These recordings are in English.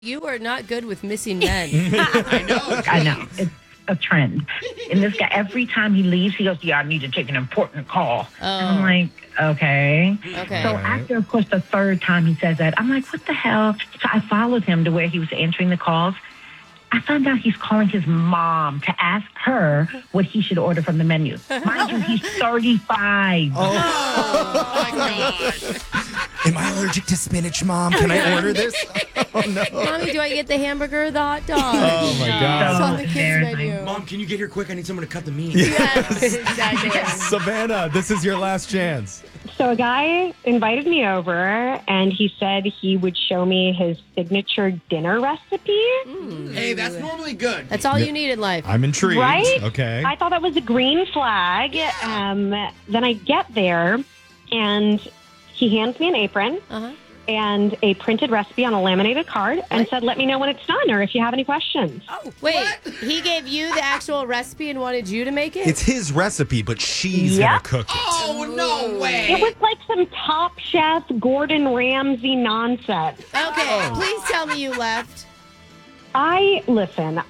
You are not good with missing men. I know. It's a trend. And this guy, every time he leaves, he goes, yeah, I need to take an important call. And I'm like, okay. Okay. So after, of course, the third time he says that, I'm like, what the hell? So I followed him to where he was answering the calls. I found out he's calling his mom to ask her what he should order from the menu. Mind you, he's 35. Oh my God. Am I allergic to spinach, Mom? Can I order this? Oh, no. Mommy, do I get the hamburger or the hot dog? Oh, my God. It's on the kids' menu. Mom, can you get here quick? I need someone to cut the meat. Yes, exactly. Savannah, this is your last chance. So a guy invited me over, and he said he would show me his signature dinner recipe. Hey, that's normally good. That's all you need in life. I'm intrigued. Right? Okay. I thought that was a green flag. Then I get there, and he hands me an apron and a printed recipe on a laminated card and said, let me know when it's done or if you have any questions. Oh, wait, he gave you the actual recipe and wanted you to make it? It's his recipe, but she's going to cook it. Oh, no way. It was like some Top Chef Gordon Ramsay nonsense. Okay, please tell me you left. I started.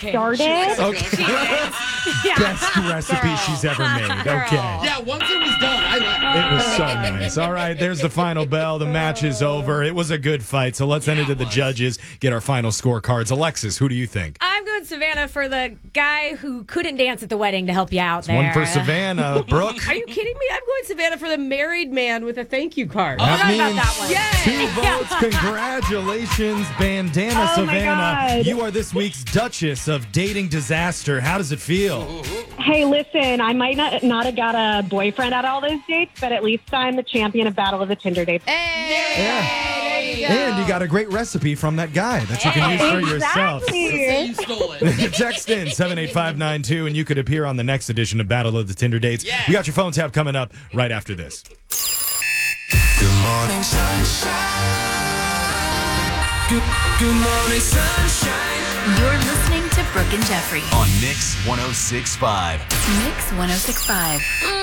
Best recipe she's ever made. Okay. Yeah, once it was done, I left. It was so nice. All right, there's the final bell. The match is over. It was a good fight. So let's send it to the judges, get our final scorecards. Alexis, who do you think? I'm going Savannah for the guy who couldn't dance at the wedding to help you out there. One for Savannah. Brooke? Are you kidding me? I'm going Savannah for the married man with a thank you card. That about means that one. Yay! 2 votes. Congratulations, Bandana Oh, my Savannah. God. You are this week's Duchess of Dating Disaster. How does it feel? Hey, listen, I might not have got a boyfriend at all those dates, but at least I'm the champion of Battle of the Tinder dates. Hey! There you go. And you got a great recipe from that guy that you can use for yourself. Say you stole it. Text in 78592 and you could appear on the next edition of Battle of the Tinder Dates. Yeah. We got your phone tap coming up right after this. Good morning, sunshine. Good morning, sunshine. You're listening to Brooke and Jeffrey On Mix 106.5. Mix 106.5.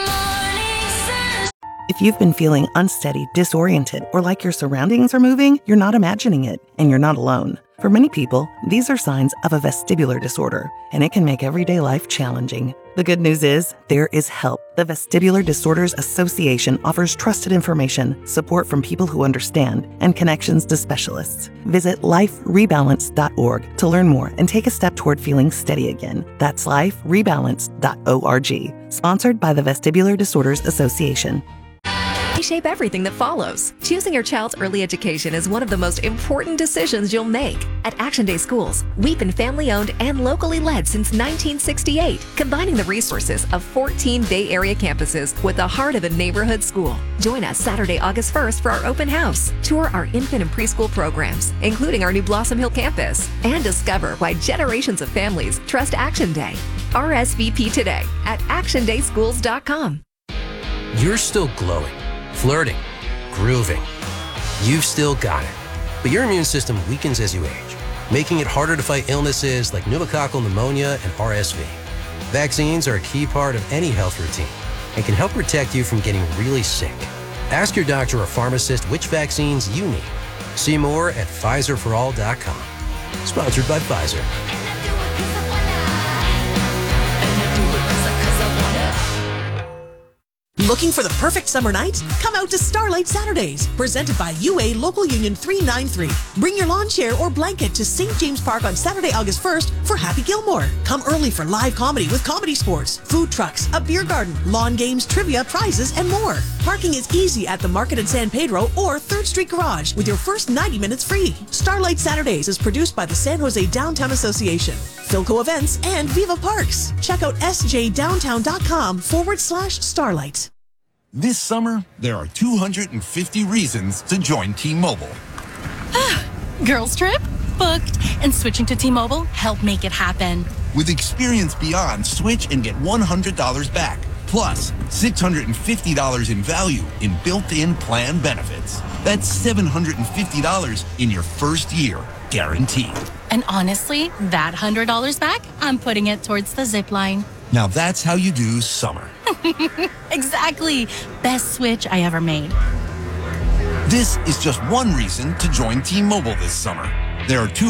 If you've been feeling unsteady, disoriented, or like your surroundings are moving, you're not imagining it, and you're not alone. For many people, these are signs of a vestibular disorder, and it can make everyday life challenging. The good news is, there is help. The Vestibular Disorders Association offers trusted information, support from people who understand, and connections to specialists. Visit liferebalance.org to learn more and take a step toward feeling steady again. That's liferebalance.org. Sponsored by the Vestibular Disorders Association. Shape everything that follows. Choosing your child's early education is one of the most important decisions you'll make. At Action Day Schools, we've been family-owned and locally led since 1968, combining the resources of 14 Bay Area campuses with the heart of a neighborhood school. Join us Saturday, August 1st for our open house. Tour our infant and preschool programs, including our new Blossom Hill campus, and discover why generations of families trust Action Day. RSVP today at actiondayschools.com. You're still glowing, flirting, grooving. You've still got it. But your immune system weakens as you age, making it harder to fight illnesses like pneumococcal pneumonia and RSV. Vaccines are a key part of any health routine and can help protect you from getting really sick. Ask your doctor or pharmacist which vaccines you need. See more at PfizerForAll.com. Sponsored by Pfizer. Looking for the perfect summer night? Come out to Starlight Saturdays, presented by UA Local Union 393. Bring your lawn chair or blanket to St. James Park on Saturday, August 1st for Happy Gilmore. Come early for live comedy with comedy sports, food trucks, a beer garden, lawn games, trivia, prizes, and more. Parking is easy at the Market in San Pedro or 3rd Street Garage with your first 90 minutes free. Starlight Saturdays is produced by the San Jose Downtown Association, Philco Events, and Viva Parks. Check out sjdowntown.com/Starlight. This summer, there are 250 reasons to join T-Mobile. Girls trip? Booked. And switching to T-Mobile helped make it happen. With Experience Beyond, switch and get $100 back. Plus, $650 in value in built-in plan benefits. That's $750 in your first year, guaranteed. And honestly, that $100 back, I'm putting it towards the zip line. Now that's how you do summer. Exactly. Best switch I ever made. This is just one reason to join T-Mobile this summer. There are two